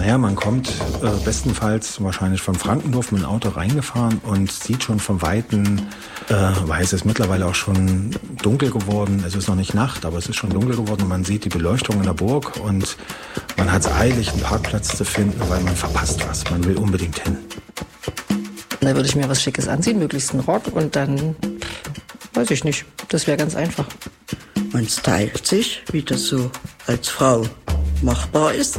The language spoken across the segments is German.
Naja, man kommt bestenfalls wahrscheinlich von Frankendorf mit dem Auto reingefahren und sieht schon von Weitem, weil es ist mittlerweile auch schon dunkel geworden. Es ist noch nicht Nacht, aber es ist schon dunkel geworden und man sieht die Beleuchtung in der Burg und man hat es eilig, einen Parkplatz zu finden, weil man verpasst was. Man will unbedingt hin. Da würde ich mir was Schickes anziehen, möglichst einen Rock und dann, weiß ich nicht, das wäre ganz einfach. Man stylt sich, wie das so als Frau machbar ist.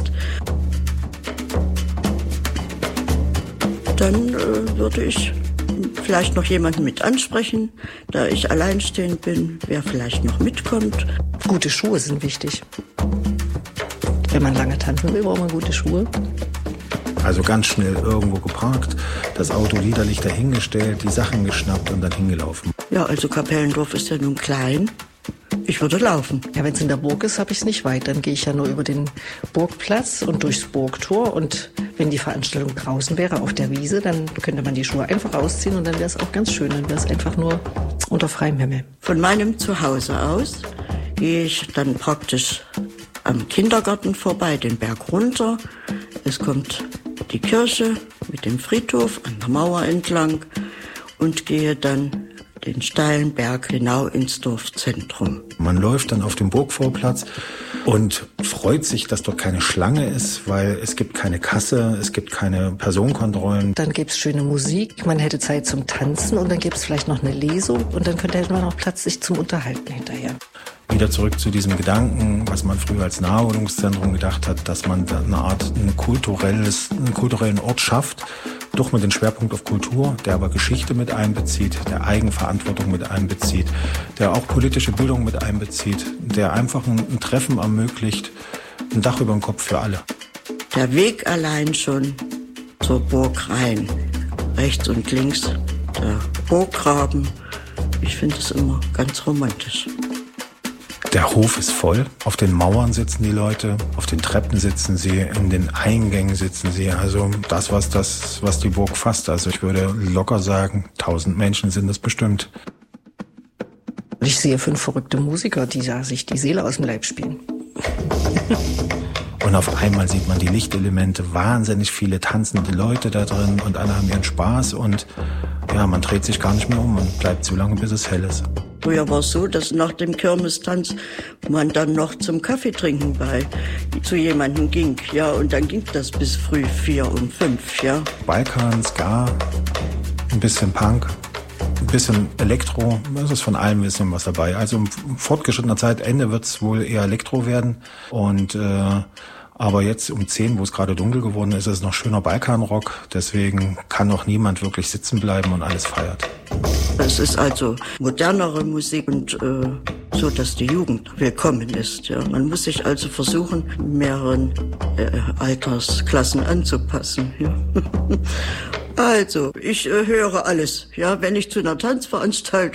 Dann würde ich vielleicht noch jemanden mit ansprechen, da ich alleinstehend bin, wer vielleicht noch mitkommt. Gute Schuhe sind wichtig. Wenn man lange tanzen will, braucht man gute Schuhe. Also ganz schnell irgendwo geparkt, das Auto liederlich dahingestellt, die Sachen geschnappt und dann hingelaufen. Ja, also Kapellendorf ist ja nun klein. Ich würde laufen. Ja, wenn es in der Burg ist, habe ich es nicht weit. Dann gehe ich ja nur über den Burgplatz und durchs Burgtor. Und wenn die Veranstaltung draußen wäre, auf der Wiese, dann könnte man die Schuhe einfach ausziehen und dann wäre es auch ganz schön. Dann wäre es einfach nur unter freiem Himmel. Von meinem Zuhause aus gehe ich dann praktisch am Kindergarten vorbei, den Berg runter. Es kommt die Kirche mit dem Friedhof an der Mauer entlang und gehe dann den steilen Berg genau ins Dorfzentrum. Man läuft dann auf dem Burgvorplatz und freut sich, dass dort keine Schlange ist, weil es gibt keine Kasse, es gibt keine Personenkontrollen. Dann gäbe es schöne Musik, man hätte Zeit zum Tanzen und dann gäbe es vielleicht noch eine Lesung und dann hätte man auch Platz, sich zum Unterhalten hinterher. Wieder zurück zu diesem Gedanken, was man früher als Naherholungszentrum gedacht hat, dass man da eine Art einen kulturellen Ort schafft, doch mit dem Schwerpunkt auf Kultur, der aber Geschichte mit einbezieht, der Eigenverantwortung mit einbezieht, der auch politische Bildung mit einbezieht, der einfach ein Treffen ermöglicht, ein Dach über dem Kopf für alle. Der Weg allein schon zur Burg rein, rechts und links der Burggraben, ich finde es immer ganz romantisch. Der Hof ist voll. Auf den Mauern sitzen die Leute, auf den Treppen sitzen sie, in den Eingängen sitzen sie. Also das, was die Burg fasst. Also ich würde locker sagen, 1000 Menschen sind es bestimmt. Ich sehe 5 verrückte Musiker, die da sich die Seele aus dem Leib spielen. Und auf einmal sieht man die Lichtelemente, wahnsinnig viele tanzende Leute da drin und alle haben ihren Spaß und ja, man dreht sich gar nicht mehr um und bleibt so lange, bis es hell ist. Früher war es so, dass nach dem Kirmestanz man dann noch zum Kaffee trinken zu jemandem ging, ja, und dann ging das bis früh 4 und 5, ja. Balkan, Ska, ein bisschen Punk, ein bisschen Elektro, es ist von allem ein bisschen was dabei. Also im fortgeschrittener Zeitende wird es wohl eher Elektro werden und aber jetzt um 10, wo es gerade dunkel geworden ist, ist es noch schöner Balkanrock. Deswegen kann noch niemand wirklich sitzen bleiben und alles feiert. Es ist also modernere Musik und so, dass die Jugend willkommen ist. Ja. Man muss sich also versuchen, mehreren Altersklassen anzupassen. Ja. Also, ich höre alles. Ja, wenn ich zu einer Tanzveranstaltung